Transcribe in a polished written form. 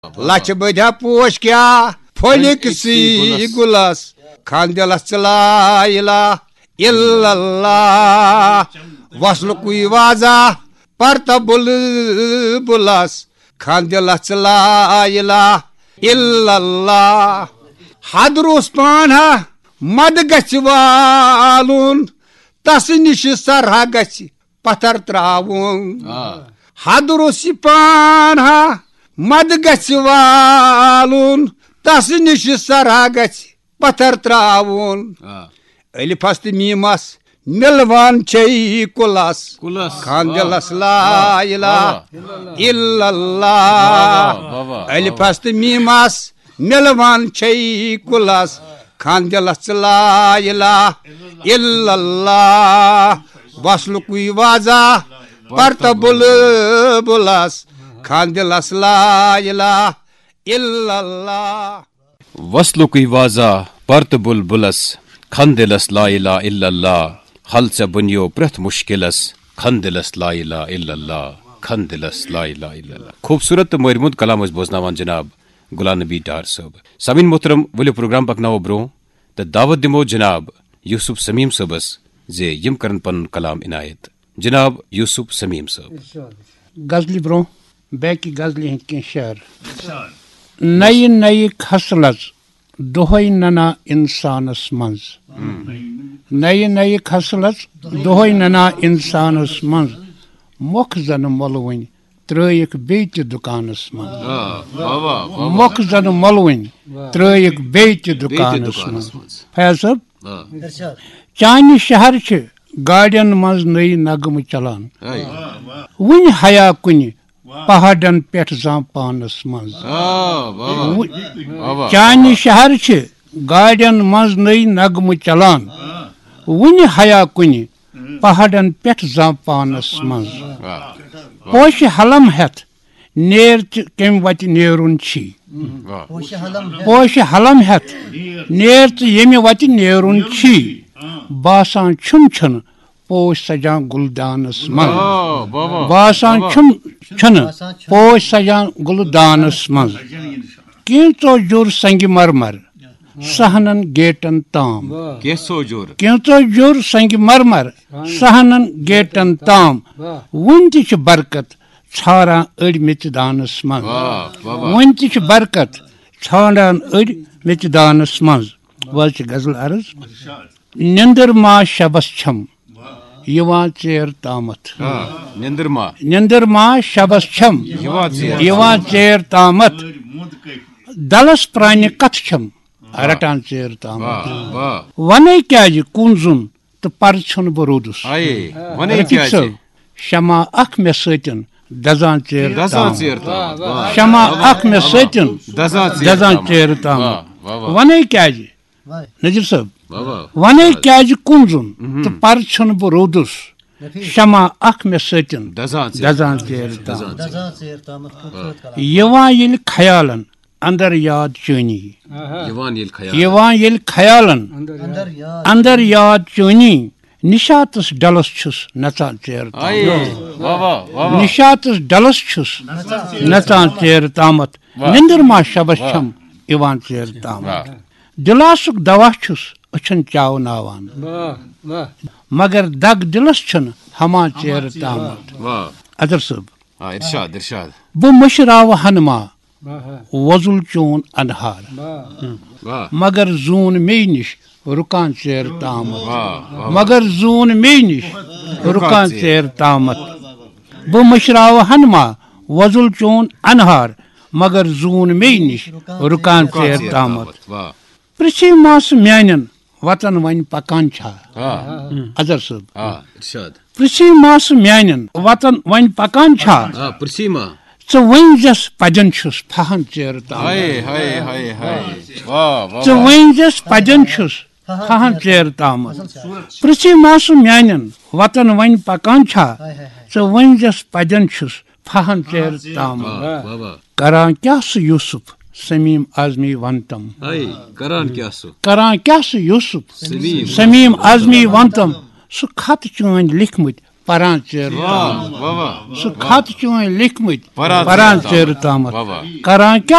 لچھ بدھا پوش کیا پھولکسی گلس خاندلس لا الہ الا اللہ وصلکوی واضح پرت بل بلس خاندلس لا الہ الا اللہ حدروس پانہ مد گژھِ والُن تس نش سرہا گژھِ پتھر تراوُن حدروس پانہ مد گژھِ والُن تس نش سرہا گژھِ پتھر تراوُن الفس تہٕ میٖمس ملوان چھے کلس خاندلس لا الہ الا اللہ الفس تہٕ میٖمس ملوان چھے کلس خاندلس لا الہ الا اللہ وصلکوی واضح پرت بل بلس خاندلس لا الہ الا اللہ وصلکوی واضح پرت بل بلس خاندلس لا الہ الا اللہ حل ژےٚ بنیو پرٛٮ۪تھ مشکلس خاندلس لا الہ الا اللہ خاندلس لا الہ الا اللہ. خوبصورت تہٕ مٲرۍمُت کلام ٲسۍ بوزناوان جناب غلام نبی ڈار صٲب. سامعین محترم ؤلِو پروگرام پکناوو برٛونٛہہ تہٕ دعوت دِمو جناب یوسف سمیم صٲبس زِ یِم کرن پنُن کلام عنایت. جناب یوسف سمیم صٲب. غزلہِ برٛونٛہہ بیٚکہِ غزلہِ ہٕنٛدۍ کینٛہہ شعر. نَیہِ نَیہِ کھسلژ دۄہے ننا اِنسانس منٛز نَیہِ نَیہِ کھسلژ دۄہے ننا اِنسانس منٛز مۄکھ زنہٕ مۄلوٕنۍ ترٲیِکھ بیٚیہِ تہِ دُکانس منٛز مۄکھ زنہٕ مۄلوٕنۍ ترٲیِکھ بیٚیہِ تہِ دُکانس منٛز. فیاض صٲب چانہِ شہر چھِ گاڑٮ۪ن منٛز نٔے نغمہٕ چلان وُنہِ حیا کُنہِ پہاڑن پٮ۪ٹھ زان پانس منٛز چانہِ شہر چھِ گاڑٮ۪ن منٛز نٔے نغمہٕ چلان وُنہِ حیا کُنہِ پہاڑن پٮ۪ٹھ زان پانس منٛز پوشہِ حلم ہٮ۪تھ نیر تہِ کمہِ وتہِ نیرُن چھی پوشہِ حلم ہٮ۪تھ نیر تہٕ ییٚمہِ وتہِ نیرُن چھی باسان چھُنہٕ پوش سجان گُلدانس منٛز باسان چھُنہٕ پوش سجان گُلدانس منٛز کینٛژو جوٚر سنگہِ مرمر سہنن گیٹن تام کینٛژو جوٚر سنگہِ مرمر سہنن گیٹن تام وُنہِ تہِ چھِ برکت ژھاران أڑۍ میٚژِ دانس منٛز وُنہِ تہِ چھِ برکت ژھانڈان أڑۍ میٚژِ دانس منٛز. وۄنۍ چھِ غزل عرض. نِندٕر ما شبس چھم یِوان ژیر تامتھ نِندٕر ما شبس چھم یِوان ژیر تامتھ دلس پرانہِ کتھٕ چھم رٹان ژیر تامتھ ونے کیازِ کُنزُن تہٕ پرٕ چھُنہٕ بہٕ روٗدُس رفیق صٲب شمع اکھ مےٚ سۭتۍ دزان ژیر تامتھ شمع اکھ مےٚ سۭتۍ دزان ژیر تامتھ ونے کیازِ نذیر صٲب ونے کیازِ کُنزُن تہٕ پرٕ چھُنہٕ بہٕ روٗدُس شمع اکھ مےٚ سۭتۍ دزان ژیر تامتھ یِوان ییٚلہِ خیالن اندر یاد چٲنی یِوان ییٚلہِ خیالن اندر یاد چٲنی نشاتس ڈلس چھُس نژان ژیر تامتھ نشاتس ڈلس چھُس نژان ژیر تامتھ نِندٕر ما شبس چھم یِوان ژیر تامتھ دِلاسُک دوا چھُس أچھن چاوناوان مگر دگ دِلس چھُنہٕ ہمان ژیر تامتھ. اظہر صٲب بہٕ مٔشراوٕ ہنما وۄزُل چون انہار مگر زوٗن مے نِش رُکان ژیر تامتھ مگر زوٗن مے نِش رُکان ژیر تامتھ بہٕ مٔشراوٕ ہنما وۄزُل چون انہار مگر زوٗن مے نِش رُکان ژیر تامتھ. پرٛژھے ماسہٕ میانٮ۪ن وطن وۄنۍ پکان چھا اظہر صٲب پرٛژھے ماسہٕ میانٮ۪ن وطن وۄنۍ پکان چھا ژٕ ؤنۍزٮ۪س پجن چھُس پھہن ژیر تامتھ ژٕ ؤنۍزٮ۪س پجن چھُس پھہن ژیر تامتھ پرٛژھے ماسہٕ میانٮ۪ن وطن وۄنۍ پکان چھا ژٕ ؤنۍزٮ۪س پجن چھُس پھہن ژیر تامتھ. کران کیٛاہ سُہ یوٗسف سمیم اعظمی ونتم کران کیٛاہ سُہ یوٗسف سمیم اعظمی ونتم سُہ خط چٲنۍ لیکھمٕتۍ پران ژیرٕ واہ واہ واہ سُہ خط چھُ وۄنۍ لیکھمٕتۍ پران پران ژیرٕ تامتھ واہ واہ کران کیٛاہ